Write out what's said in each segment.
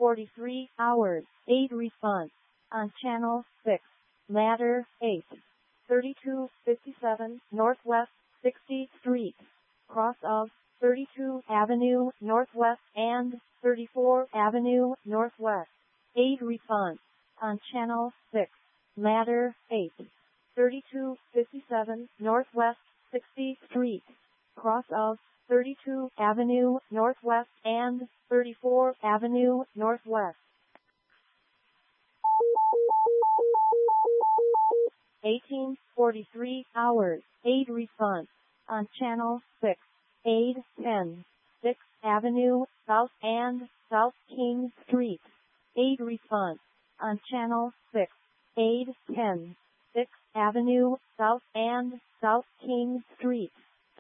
43 hours, 8 response. On channel 6, ladder 8. 3257 Northwest 60th Street. Cross of 32 Avenue Northwest and 34 Avenue Northwest. 8 response. On channel 6, ladder 8. 3257 Northwest 60th Street. Cross of 32 Avenue Northwest and 34 Avenue Northwest. 1843 hours, 8 response. On channel 6, 810 6th Avenue South and South King Street. 8 response. On channel 6, 810 6th Avenue South and South King Street.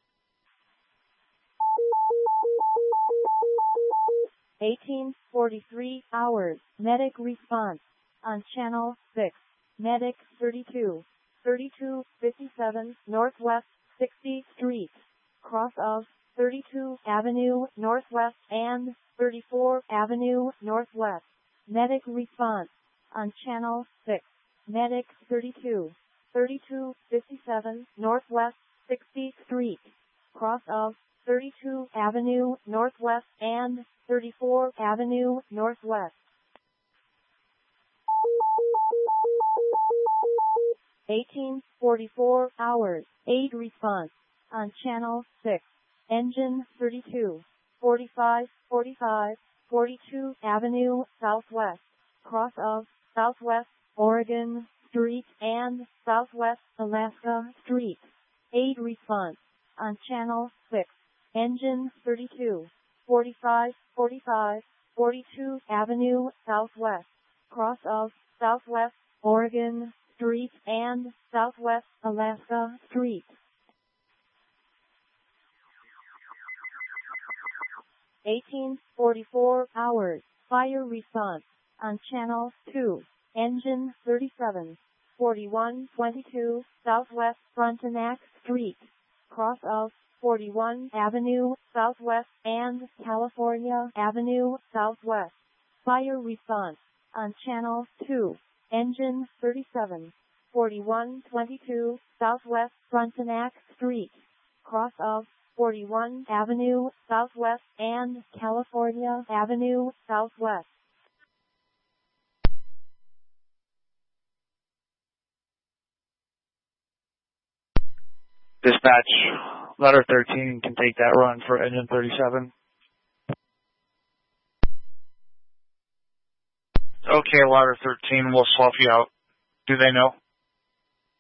1843 hours, medic response. On channel 6, medic 32 3257 Northwest 60th Street. Cross of 32 Avenue Northwest and 34 Avenue Northwest. Medic response. On channel 6, medic 32 3257 Northwest 60th Street. Cross of 32 Avenue Northwest and 34 Avenue Northwest. 1844 hours, 8 response. On channel 6, engine 32 4545 42 Avenue Southwest. Cross of Southwest Oregon Street and Southwest Alaska Street. 8 response. On channel 6, engine 32 4545 42 Avenue Southwest. Cross of Southwest Oregon Street and Southwest Alaska Street. 1844 hours, fire response. On channel 2, engine 37 4122 Southwest Frontenac Street. Cross of 41 Avenue Southwest and California Avenue Southwest. Fire response. On channel 2, engine 37 4122 Southwest Frontenac Street. Cross of 41 Avenue Southwest and California Avenue Southwest. Dispatch, ladder 13 can take that run for engine 37. Okay, ladder 13, we'll swap you out. Do they know?